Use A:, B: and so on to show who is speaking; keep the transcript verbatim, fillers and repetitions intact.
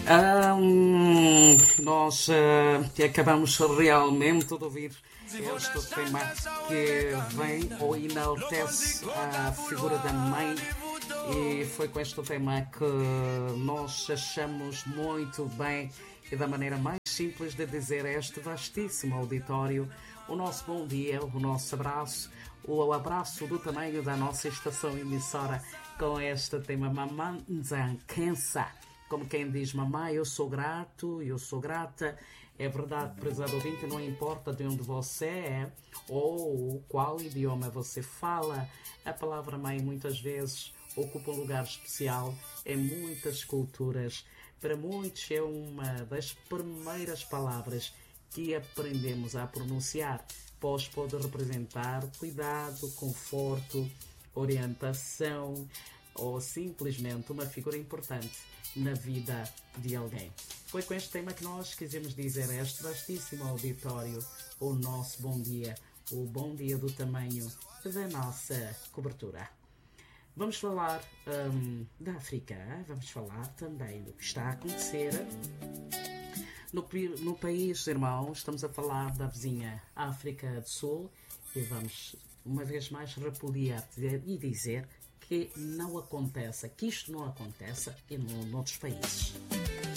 A: Hum, nós uh, acabamos realmente de ouvir este tema que vem ou enaltece a figura da mãe, e foi com este tema que nós achamos muito bem e da maneira mais simples de dizer a este vastíssimo auditório o nosso bom dia, o nosso abraço, o abraço do tamanho da nossa estação emissora com este tema Mamãe Cansa. Como quem diz, mamãe, eu sou grato, eu sou grata. É verdade, prezado ouvinte, não importa de onde você é ou qual idioma você fala, a palavra mãe muitas vezes ocupa um lugar especial em muitas culturas. Para muitos é uma das primeiras palavras que aprendemos a pronunciar, pois pode representar cuidado, conforto, orientação ou simplesmente uma figura importante na vida de alguém. Foi com este tema que nós quisemos dizer a este vastíssimo auditório o nosso bom dia, o bom dia do tamanho da nossa cobertura. Vamos falar hum, da África, vamos falar também do que está a acontecer no, no país, irmãos. Estamos a falar da vizinha África do Sul e vamos uma vez mais repudiar e dizer que não aconteça, que isto não aconteça em noutros países.